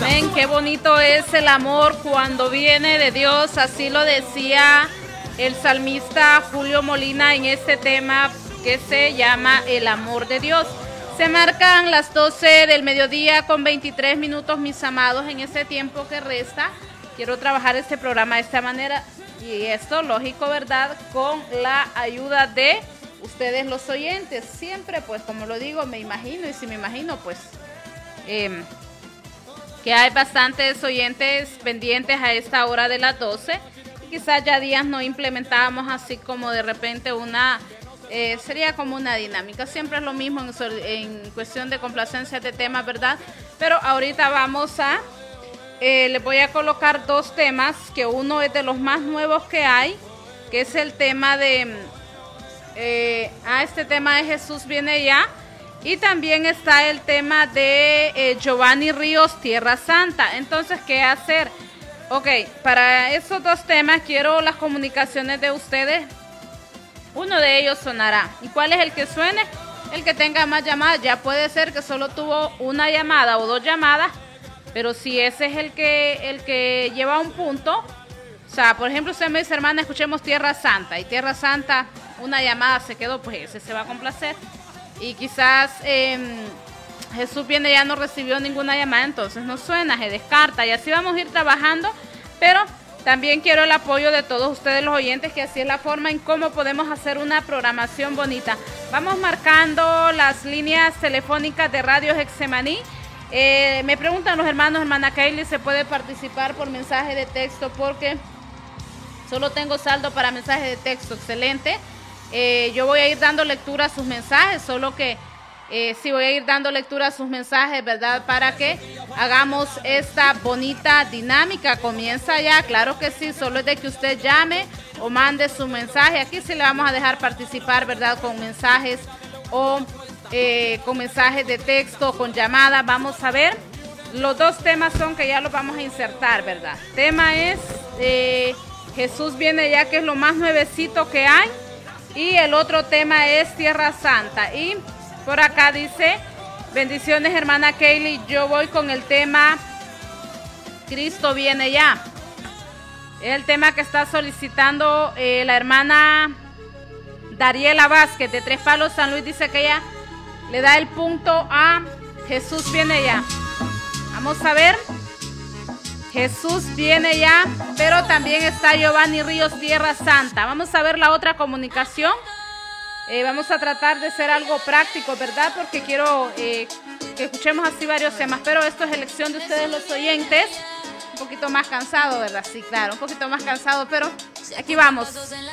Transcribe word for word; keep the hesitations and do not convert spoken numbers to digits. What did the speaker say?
Amén, qué bonito es el amor cuando viene de Dios, así lo decía el salmista Julio Molina en este tema que se llama El amor de Dios. Se marcan las doce del mediodía con veintitrés minutos, mis amados. En ese tiempo que resta, quiero trabajar este programa de esta manera, y esto, lógico, ¿verdad?, con la ayuda de ustedes los oyentes. Siempre, pues, como lo digo, me imagino, y si me imagino, pues, eh, que hay bastantes oyentes pendientes a esta hora de las doce. Quizás ya días no implementábamos así como de repente una, eh, sería como una dinámica. Siempre es lo mismo en, en cuestión de complacencia de temas, ¿verdad? Pero ahorita vamos a, eh, les voy a colocar dos temas, que uno es de los más nuevos que hay, que es el tema de, eh, ah, este tema de Jesús viene ya. Y también está el tema de eh, Giovanni Ríos, Tierra Santa. Entonces, ¿qué hacer? Ok, para esos dos temas quiero las comunicaciones de ustedes. Uno de ellos sonará. ¿Y cuál es el que suene? El que tenga más llamadas. Ya puede ser que solo tuvo una llamada o dos llamadas, pero si ese es el que, el que lleva un punto, o sea, por ejemplo, usted me dice, hermana, escuchemos Tierra Santa, y Tierra Santa, una llamada se quedó, pues ese se va a complacer. Y quizás eh, Jesús viene ya no recibió ninguna llamada, entonces no suena, se descarta, y así vamos a ir trabajando. Pero también quiero el apoyo de todos ustedes los oyentes, que así es la forma en cómo podemos hacer una programación bonita. Vamos marcando las líneas telefónicas de Radio Getsemaní. Eh, me preguntan los hermanos, hermana Kaylee, ¿se puede participar por mensaje de texto? Porque solo tengo saldo para mensaje de texto. Excelente. Eh, yo voy a ir dando lectura a sus mensajes, solo que eh, sí voy a ir dando lectura a sus mensajes, ¿verdad? Para que hagamos esta bonita dinámica. Comienza ya, claro que sí, solo es de que usted llame o mande su mensaje. Aquí sí le vamos a dejar participar, ¿verdad? Con mensajes o eh, con mensajes de texto, con llamadas. Vamos a ver, los dos temas son que ya los vamos a insertar, ¿verdad? Tema es eh, Jesús viene ya, que es lo más nuevecito que hay. Y el otro tema es Tierra Santa. Y por acá dice, bendiciones hermana Kaylee, yo voy con el tema Cristo viene ya. Es el tema que está solicitando eh, la hermana Dariela Vázquez de Tres Palos, San Luis. Dice que ella le da el punto a Jesús viene ya. Vamos a ver. Jesús viene ya, pero también está Giovanni Ríos, Tierra Santa. Vamos a ver la otra comunicación. Eh, vamos a tratar de ser algo práctico, ¿verdad? Porque quiero eh, que escuchemos así varios temas, pero esto es elección de ustedes los oyentes. Un poquito más cansado, ¿verdad? Sí, claro, un poquito más cansado, pero aquí vamos.